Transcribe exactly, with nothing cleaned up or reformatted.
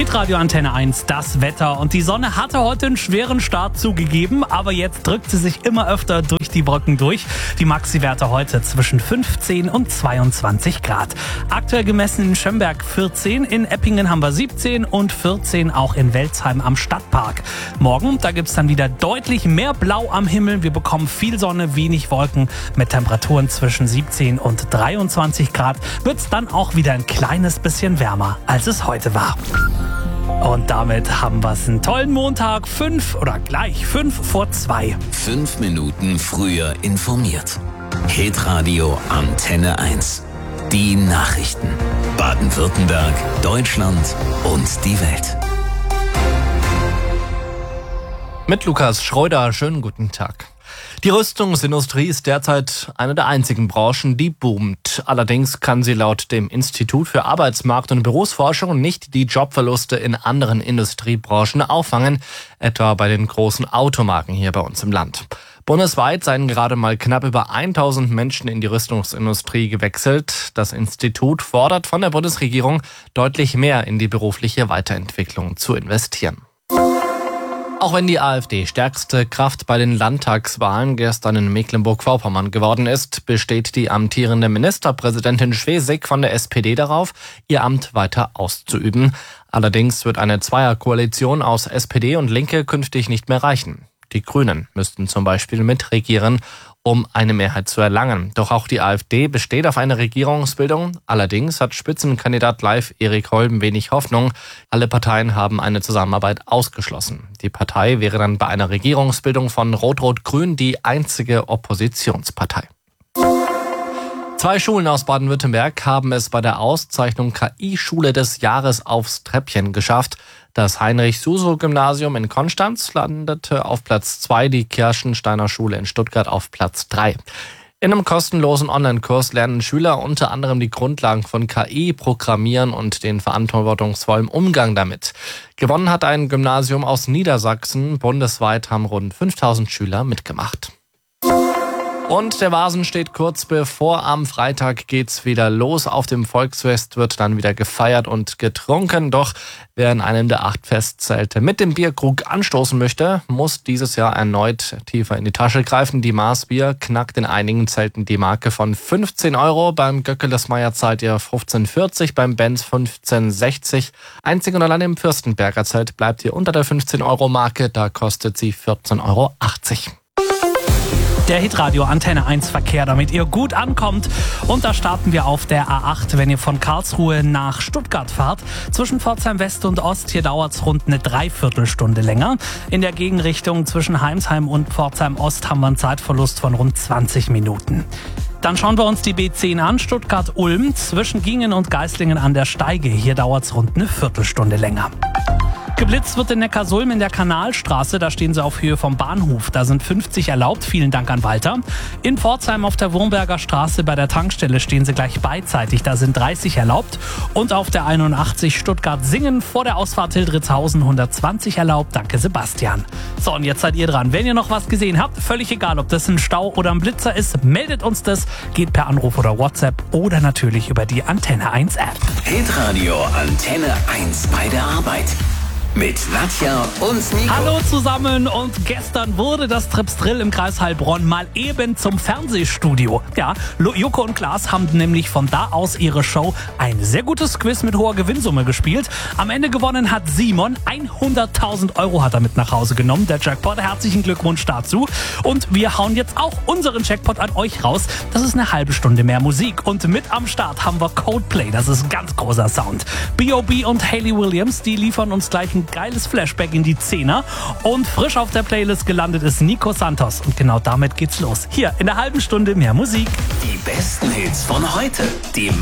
Hitradio Antenne eins, das Wetter. Und die Sonne hatte heute einen schweren Start zugegeben, aber jetzt drückt sie sich immer öfter durch die Wolken durch. Die Maxi-Werte heute zwischen fünfzehn und zweiundzwanzig Grad. Aktuell gemessen in Schönberg vierzehn, in Eppingen haben wir siebzehn und vierzehn auch in Welzheim am Stadtpark. Morgen, da gibt's dann wieder deutlich mehr Blau am Himmel. Wir bekommen viel Sonne, wenig Wolken. Mit Temperaturen zwischen siebzehn und dreiundzwanzig Grad wird's dann auch wieder ein kleines bisschen wärmer, als es heute war. Und damit haben wir es einen tollen Montag, fünf oder gleich fünf vor zwei. Fünf Minuten früher informiert. Hitradio Antenne eins. Die Nachrichten. Baden-Württemberg, Deutschland und die Welt. Mit Lukas Schreuder, schönen guten Tag. Die Rüstungsindustrie ist derzeit eine der einzigen Branchen, die boomt. Allerdings kann sie laut dem Institut für Arbeitsmarkt- und Berufsforschung nicht die Jobverluste in anderen Industriebranchen auffangen, etwa bei den großen Automarken hier bei uns im Land. Bundesweit seien gerade mal knapp über tausend Menschen in die Rüstungsindustrie gewechselt. Das Institut fordert von der Bundesregierung, deutlich mehr in die berufliche Weiterentwicklung zu investieren. Auch wenn die AfD stärkste Kraft bei den Landtagswahlen gestern in Mecklenburg-Vorpommern geworden ist, besteht die amtierende Ministerpräsidentin Schwesig von der S P D darauf, ihr Amt weiter auszuüben. Allerdings wird eine Zweierkoalition aus S P D und Linke künftig nicht mehr reichen. Die Grünen müssten zum Beispiel mitregieren, um eine Mehrheit zu erlangen. Doch auch die AfD besteht auf eine Regierungsbildung. Allerdings hat Spitzenkandidat Live Erik Holm wenig Hoffnung. Alle Parteien haben eine Zusammenarbeit ausgeschlossen. Die Partei wäre dann bei einer Regierungsbildung von Rot-Rot-Grün die einzige Oppositionspartei. Zwei Schulen aus Baden-Württemberg haben es bei der Auszeichnung K I-Schule des Jahres aufs Treppchen geschafft. Das Heinrich-Suso-Gymnasium in Konstanz landete auf Platz zwei, die Kirchensteiner Schule in Stuttgart auf Platz drei. In einem kostenlosen Online-Kurs lernen Schüler unter anderem die Grundlagen von K I, Programmieren und den verantwortungsvollen Umgang damit. Gewonnen hat ein Gymnasium aus Niedersachsen. Bundesweit haben rund fünftausend Schüler mitgemacht. Und der Vasen steht kurz bevor. Am Freitag geht's wieder los. Auf dem Volksfest wird dann wieder gefeiert und getrunken. Doch wer in einem der acht Festzelte mit dem Bierkrug anstoßen möchte, muss dieses Jahr erneut tiefer in die Tasche greifen. Die Maßbier knackt in einigen Zelten die Marke von fünfzehn Euro. Beim Göckelesmeier zahlt ihr fünfzehn vierzig, beim Benz fünfzehn sechzig. Einzig und allein im Fürstenberger Zelt bleibt ihr unter der fünfzehn Euro Marke. Da kostet sie vierzehn Euro achtzig. Der Hitradio Antenne eins Verkehr, damit ihr gut ankommt. Und da starten wir auf der A acht, wenn ihr von Karlsruhe nach Stuttgart fahrt. Zwischen Pforzheim West und Ost, hier dauert's rund eine Dreiviertelstunde länger. In der Gegenrichtung zwischen Heimsheim und Pforzheim Ost haben wir einen Zeitverlust von rund zwanzig Minuten. Dann schauen wir uns die B zehn an, Stuttgart-Ulm, zwischen Gingen und Geislingen an der Steige. Hier dauert's rund eine Viertelstunde länger. Geblitzt wird in Neckarsulm in der Kanalstraße, da stehen sie auf Höhe vom Bahnhof. Da sind fünfzig erlaubt, vielen Dank an Walter. In Pforzheim auf der Wurmberger Straße bei der Tankstelle stehen sie gleich beidseitig, da sind dreißig erlaubt. Und auf der einundachtzig Stuttgart-Singen vor der Ausfahrt Hildritzhausen hundertzwanzig erlaubt, danke Sebastian. So, und jetzt seid ihr dran. Wenn ihr noch was gesehen habt, völlig egal, ob das ein Stau oder ein Blitzer ist, meldet uns das, geht per Anruf oder WhatsApp oder natürlich über die Antenne eins App. Hitradio Antenne eins bei der Arbeit. Mit Nadja und Nico. Hallo zusammen, und gestern wurde das Trips Drill im Kreis Heilbronn mal eben zum Fernsehstudio. Ja, Joko und Klaas haben nämlich von da aus ihre Show ein sehr gutes Quiz mit hoher Gewinnsumme gespielt. Am Ende gewonnen hat Simon. hunderttausend Euro hat er mit nach Hause genommen, der Jackpot. Herzlichen Glückwunsch dazu. Und wir hauen jetzt auch unseren Jackpot an euch raus. Das ist eine halbe Stunde mehr Musik. Und mit am Start haben wir Coldplay. Das ist ein ganz großer Sound. B O B und Hayley Williams, die liefern uns gleich ein geiles Flashback in die Zehner. Und frisch auf der Playlist gelandet ist Nico Santos. Und genau damit geht's los. Hier in der halben Stunde mehr Musik. Die besten Hits von heute. Die